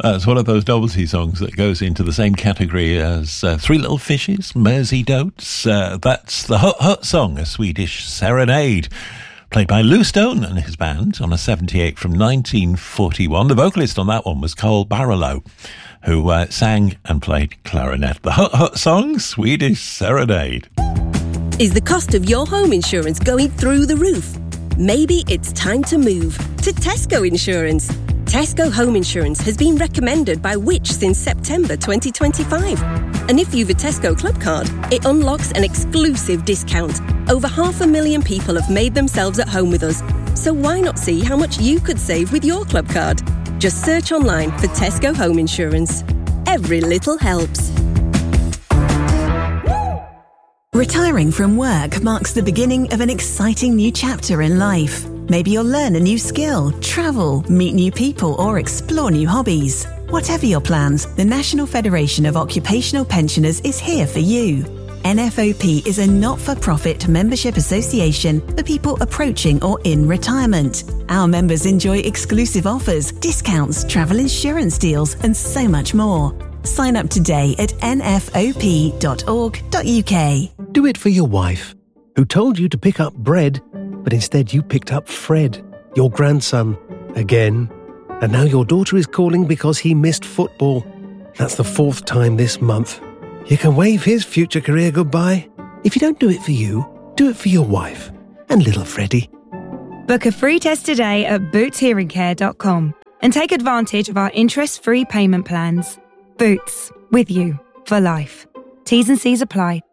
It's one of those novelty songs that goes into the same category as Three Little Fishes, Mersey Dotes. That's the Hut Hut song, a Swedish serenade, played by Lou Stone and his band on a 78 from 1941. The vocalist on that one was Carl Barlow, who sang and played clarinet. The Hut Hut song, Swedish serenade. Is the cost of your home insurance going through the roof? Maybe it's time to move to Tesco Insurance. Tesco Home Insurance has been recommended by Which since September 2025. And if you've a Tesco Club card, it unlocks an exclusive discount. Over 500,000 people have made themselves at home with us. So why not see how much you could save with your club card? Just search online for Tesco Home Insurance. Every little helps. Retiring from work marks the beginning of an exciting new chapter in life. Maybe you'll learn a new skill, travel, meet new people, or explore new hobbies. Whatever your plans, the National Federation of Occupational Pensioners is here for you. NFOP is a not-for-profit membership association for people approaching or in retirement. Our members enjoy exclusive offers, discounts, travel insurance deals, and so much more. Sign up today at nfop.org.uk. Do it for your wife, who told you to pick up bread, but instead you picked up Fred, your grandson, again. And now your daughter is calling because he missed football. That's the 4th time this month. You can wave his future career goodbye. If you don't do it for you, do it for your wife and little Freddie. Book a free test today at bootshearingcare.com and take advantage of our interest-free payment plans. Boots, with you for life. T's and C's apply.